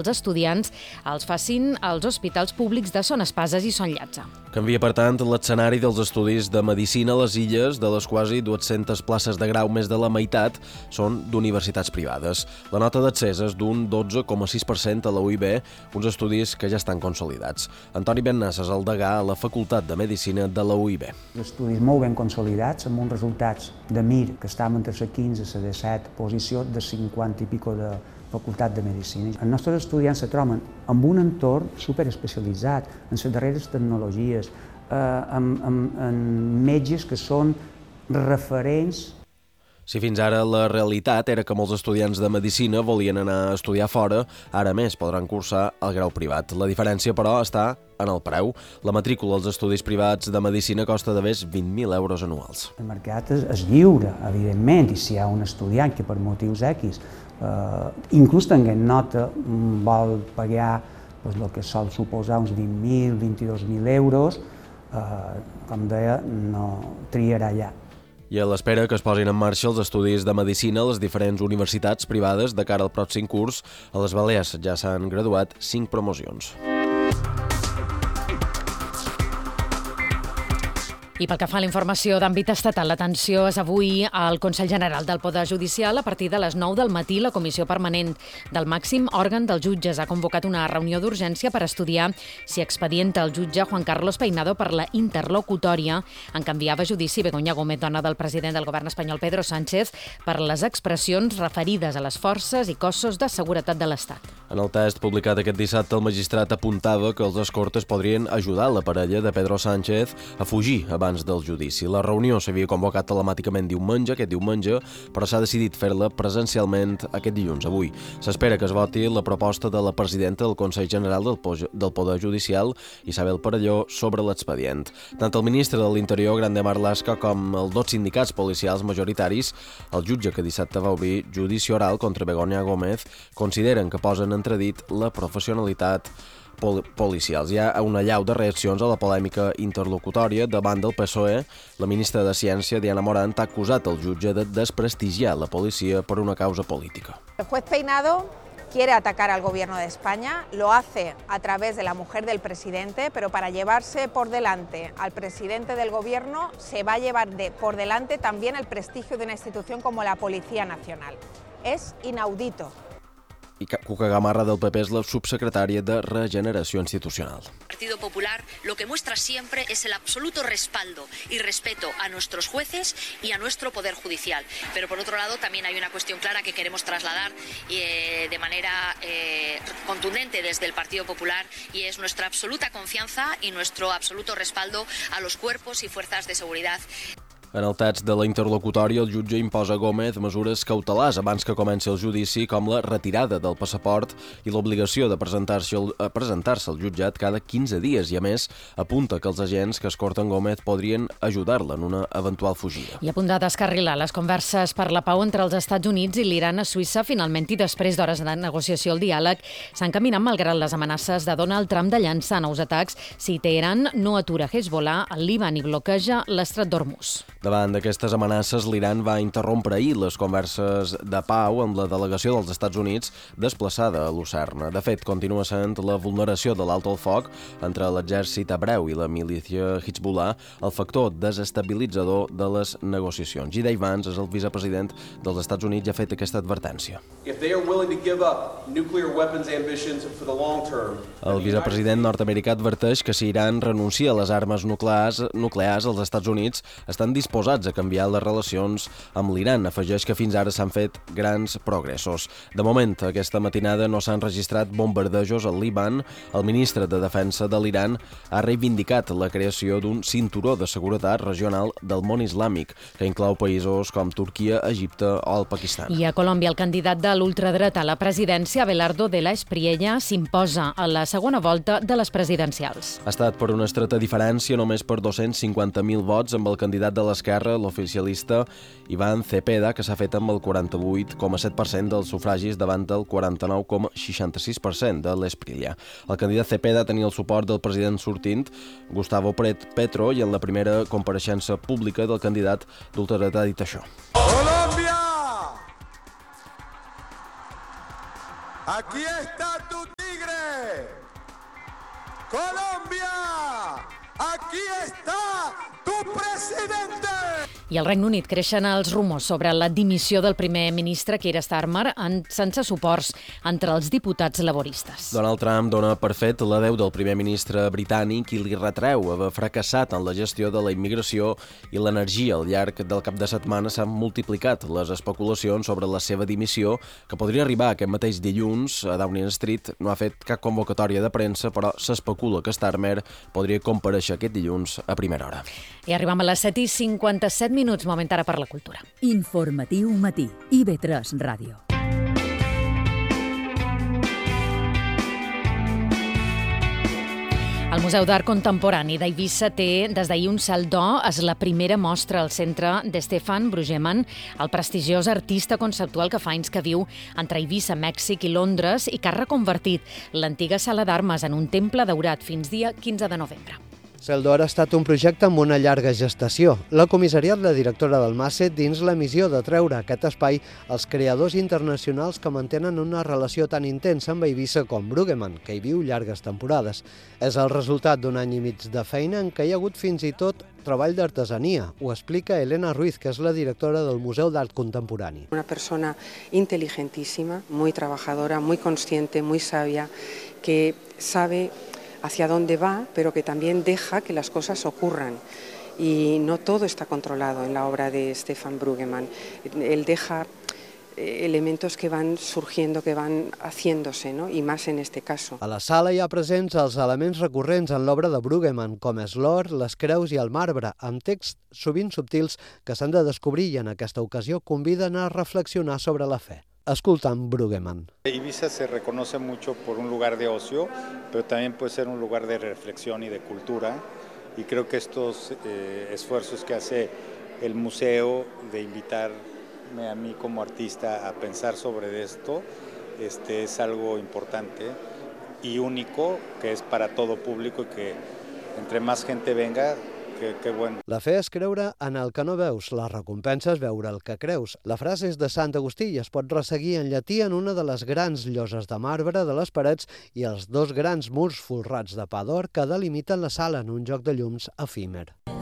els estudiants els facin als hospitals públics de Son Espases i Son Llàtzer. Canvia, per tant, l'escenari dels estudis de Medicina a les Illes, de les quasi 200 places de grau, més de la meitat són d'universitats privades. La nota d'accés és d'un 12,6% a la UIB, uns estudis que ja estan consolidats. Antoni Bennàs és el degà a la Facultat de Medicina de la UIB. Estudis molt ben consolidats, amb uns resultats de MIR, que estem entre la 15 i la 17 posició de 50 i pico de Facultat de Medicina. Els nostres estudiants se troben en un entorn superespecialitzat, en les darreres tecnologies, amb metges que són referents. Si fins ara la realitat era que molts estudiants de Medicina volien anar a estudiar fora, ara més podran cursar el grau privat. La diferència, però, està en el preu. La matrícula als estudis privats de Medicina costa de més 20.000 euros anuals. El mercat és lliure, evidentment, i si hi ha un estudiant que per motius X, inclús tenint nota, vol pagar el que sol suposar uns 20.000, 22.000 euros, com deia, no triarà allà. I a l'espera que es posin en marxa els estudis de Medicina a les diferents universitats privades de cara al pròxim curs, a les Balears ja s'han graduat 5 promocions. I pel que fa a la informació d'àmbit estatal, l'atenció és avui al Consell General del Poder Judicial. A partir de les 9 del matí, la Comissió Permanent del màxim òrgan dels jutges ha convocat una reunió d'urgència per estudiar si expedienta el jutge Juan Carlos Peinado per la interlocutòria en què enviava a judici Begoña Gómez, dona del president del govern espanyol Pedro Sánchez, per les expressions referides a les forces i cossos de seguretat de l'Estat. En el test publicat aquest dissabte, el magistrat apuntava que els escortes podrien ajudar la parella de Pedro Sánchez a fugir abans del judici. La reunió s'havia convocat telemàticament aquest diumenge, però s'ha decidit fer-la presencialment aquest dilluns, avui. S'espera que es voti la proposta de la presidenta del Consell General del Poder Judicial, Isabel Perelló, sobre l'expedient. Tant el ministre de l'Interior, Grande Marlaska, com els dos sindicats policials majoritaris, el jutge que dissabte va obrir judici oral contra Begoña Gómez, consideren que posen entredit la professionalitat policials. Hi ha una allau de reaccions a la polèmica interlocutòria davant del PSOE. La ministra de Ciència, Diana Morant, ha acusat el jutge de desprestigiar la policia per una causa política. El juez Peinado quiere atacar al gobierno de España, lo hace a través de la mujer del presidente, pero para llevarse por delante al presidente del gobierno se va a llevar por delante también el prestigio de una institución como la Policía Nacional. Es inaudito. I Cuca Gamarra del PP és la subsecretària de Regeneració Institucional. El Partido Popular lo que muestra siempre es el absoluto respaldo y respeto a nuestros jueces y a nuestro Poder Judicial. Pero por otro lado también hay una cuestión clara que queremos trasladar de manera contundente desde el Partido Popular y es nuestra absoluta confianza y nuestro absoluto respaldo a los cuerpos y fuerzas de seguridad. En el text de la interlocutòria, el jutge imposa a Gómez mesures cautelars abans que comenci el judici, com la retirada del passaport i l'obligació de presentar-se al jutjat cada 15 dies. I, a més, apunta que els agents que escorten Gómez podrien ajudar-la en una eventual fugida. I a punt de descarrilar les converses per la pau entre els Estats Units i l'Iran a Suïssa, finalment, i després d'hores de negociació, el diàleg s'ha encaminat malgrat les amenaces de Donald Trump de llançar nous atacs si Teheran no atura Hezbollah al Líban i bloqueja l'estret d'Hormuz. Davant d'aquestes amenaces, l'Iran va interrompre ahir les converses de pau amb la delegació dels Estats Units desplaçada a Lucerna. De fet, continua sent la vulneració de l'alto al foc entre l'exèrcit hebreu i la milícia Hezbollah el factor desestabilitzador de les negociacions. J.D. Vance és el vicepresident dels Estats Units i ha fet aquesta advertència. El vicepresident nord-americà adverteix que si Iran renuncia a les armes nuclears, els Estats Units estan disposats a canviar les relacions amb l'Iran. Afegeix que fins ara s'han fet grans progressos. De moment, aquesta matinada no s'han registrat bombardejos al Líban. El ministre de Defensa de l'Iran ha reivindicat la creació d'un cinturó de seguretat regional del món islàmic, que inclou països com Turquia, Egipte o el Pakistan. I a Colòmbia, el candidat de l'ultradreta a la presidència, Abelardo de la Espriella, s'imposa a la segona volta de les presidencials. Ha estat per una estreta diferència, només per 250.000 vots, amb el candidat de l'esquerra, l'oficialista Iván Cepeda, que s'ha fet amb el 48,7% dels sufragis davant del 49,66% de l'Espriella. El candidat Cepeda tenia el suport del president sortint, Gustavo Petro, i en la primera compareixença pública del candidat d'ultradreta ha dit això. Colòmbia! Aquí està tu Colombia, aquí está tu presidente. I al Regne Unit creixen els rumors sobre la dimissió del primer ministre Keir Starmer sense suports entre els diputats laboristes. Donald Trump dona per fet l'adeu del primer ministre britànic i li retreu haver fracassat en la gestió de la immigració i l'energia. Al llarg del cap de setmana s'han multiplicat les especulacions sobre la seva dimissió, que podria arribar aquest mateix dilluns. A Downing Street no ha fet cap convocatòria de premsa, però s'especula que Starmer podria comparèixer aquest dilluns a primera hora. I arribem a les 7:57 minuts, moment ara per la cultura. Informatiu matí, IB3 Ràdio. El Museu d'Art Contemporani d'Eivissa té des d'ahir un cel d'or. És la primera mostra al centre de Stefan Brueggemann, el prestigiós artista conceptual que fa anys que viu entre Eivissa, Mèxic i Londres i que ha reconvertit l'antiga sala d'armes en un temple daurat fins dia 15 de novembre. Cel d'Or ha estat un projecte amb una llarga gestació. L'ha comissariat la directora del MACET dins la missió de treure a aquest espai els creadors internacionals que mantenen una relació tan intensa amb Eivissa com Brueggemann, que hi viu llargues temporades. És el resultat d'un any i mig de feina en què hi ha hagut fins i tot treball d'artesania. Ho explica Elena Ruiz, que és la directora del Museu d'Art Contemporani. Una persona inteligentísima, muy trabajadora, muy consciente, muy sabia, que sabe hacia dónde va, pero que también deja que las cosas ocurran. Y no todo está controlado en la obra de Stefan Brueggemann. Él deja elementos que van surgiendo, que van haciéndose, ¿no? Y más en este caso. A la sala hi ha presents els elements recurrents en l'obra de Brueggemann, com és l'or, les creus i el marbre, amb texts sovint subtils que s'han de descobrir i en aquesta ocasió conviden a reflexionar sobre la fe. Escoltant Brueggemann. Eivissa se reconoce mucho por un lugar de ocio, pero también puede ser un lugar de reflexión y de cultura. Y creo que estos esfuerzos que hace el museo de invitarme a mí como artista a pensar sobre esto es algo importante y único, que es para todo público y que entre más gente venga, que bueno. La fe és creure en el que no veus, la recompensa és veure el que creus. La frase és de Sant Agustí i es pot resseguir en llatí en una de les grans lloses de marbre de les parets i els dos grans murs folrats de pa d'or que delimiten la sala en un joc de llums efímer.